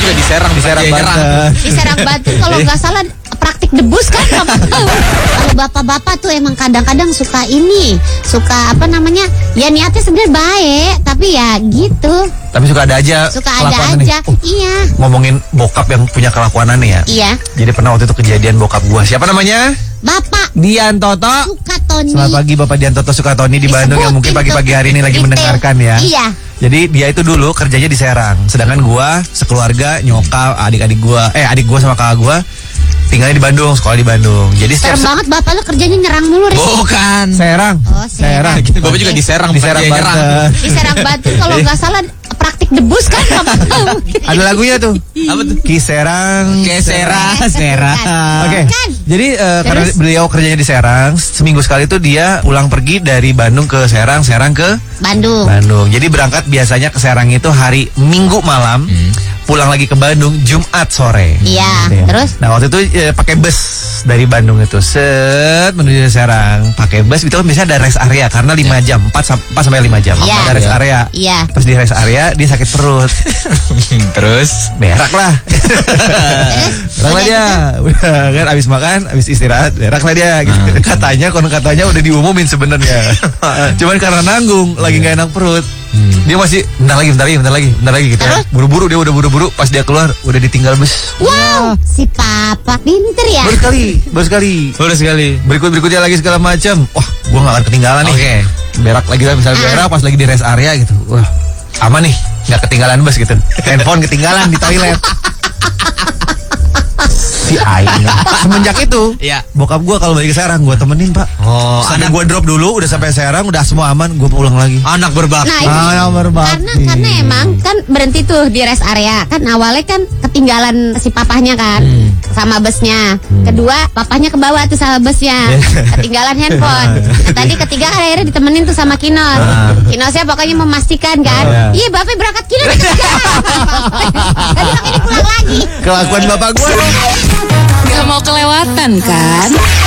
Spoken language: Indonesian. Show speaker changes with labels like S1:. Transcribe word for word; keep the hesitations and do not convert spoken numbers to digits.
S1: juga di Serang,
S2: di Serang Banten.
S3: Di Serang Banten kalau nggak salah praktik debus kan. Kalau bapak-bapak tuh emang kadang-kadang suka ini, suka apa namanya? Ya niatnya sebenarnya baik, tapi ya gitu.
S2: Tapi suka ada aja.
S3: Suka ada
S2: kelakuan
S3: aja.
S2: nih. Oh,
S3: iya.
S2: Ngomongin bokap yang punya kelakuan aneh ya.
S3: Iya.
S2: Jadi pernah waktu itu kejadian bokap gua. Siapa namanya?
S3: Bapak
S2: Dian Toto.
S3: Sukatoni.
S2: Selamat pagi Bapak Dian Toto Sukatoni di Bandung yang mungkin pagi-pagi hari ini lagi
S3: Detail.
S2: mendengarkan ya.
S3: Iya.
S2: Jadi dia itu dulu kerjanya di Serang. Sedangkan gua sekeluarga, nyokap, adik-adik gua, eh adik gua sama kakak gua tinggalnya di Bandung, sekolah di Bandung. Jadi setiap
S3: Serem banget bapak lu kerjanya nyerang mulu, Riz.
S1: Bukan.
S2: Serang.
S3: Oh, Serang.
S1: Bapak juga di Serang,
S2: Di
S1: bukan
S2: Serang
S1: di Nyerang.
S2: Banten.
S3: Di Serang Banten kalau nggak salah praktik debus kan.
S2: Ada lagunya tuh.
S1: Apa tuh?
S2: Ki Serang.
S1: Oke, Serang,
S3: Bukan.
S1: Serang.
S2: Oke.
S3: Bukan.
S2: Jadi eh, karena
S3: Terus?
S2: beliau kerjanya di Serang, seminggu sekali tuh dia pulang pergi dari Bandung ke Serang, Serang ke
S3: Bandung.
S2: Bandung. Jadi berangkat biasanya ke Serang itu hari Minggu malam, pulang lagi ke Bandung Jumat sore.
S3: Iya,
S2: Gitu ya.
S3: terus?
S2: Nah waktu itu eh, pakai bus dari Bandung itu, set menuju Serang, pakai bus itu kan biasanya ada rest area karena lima jam, empat sampai lima jam.
S3: Iya.
S2: Ada rest area.
S3: Iya.
S2: Terus di rest area dia sakit perut,
S1: Terus
S2: berak lah. Berak lah dia, udah kan abis makan, abis istirahat, berak lah dia. Gitu. Katanya, konon katanya udah diumumin sebenarnya. Cuman karena nanggung, lagi nggak enak perut. Dia masih bentar lagi, bentar lagi, bentar lagi, bentar lagi gitu ya. Buru-buru dia udah buru-buru, pas dia keluar udah ditinggal bus.
S3: Wow, si papa pinter ya.
S2: Baru sekali, baru sekali.
S1: baru sekali.
S2: Berikut berikutnya lagi segala macam. Wah, gua nggak akan ketinggalan nih.
S1: Oke.
S2: Berak lagi lah, misalnya berak pas lagi di rest area gitu. Wah, aman nih, nggak ketinggalan bus gitu. Handphone ketinggalan di toilet. Si Aing. Semenjak itu,
S1: Iya.
S2: bokap gua kalau balik ke Serang gua temenin, Pak.
S1: Oh,
S2: Sampai
S1: anak
S2: gua drop dulu, udah sampai Serang, udah semua aman, gua pulang lagi.
S1: anak berbakti.
S3: Nah, itu
S2: Ah, berbakti.
S3: karena karena emang kan berhenti tuh di rest area. Kan awalnya kan ketinggalan si papahnya kan sama busnya. Kedua, papahnya ke bawah tuh sama busnya. Ketinggalan handphone. Nah, tadi ketiga kan akhirnya ditemenin tuh sama Kinos. Kinosnya pokoknya memastikan kan. Iya, bapak berangkat Kinos. Tadi makanya pulang lagi.
S2: Kelakuan bapak gua.
S4: Gak mau kelewatan kan?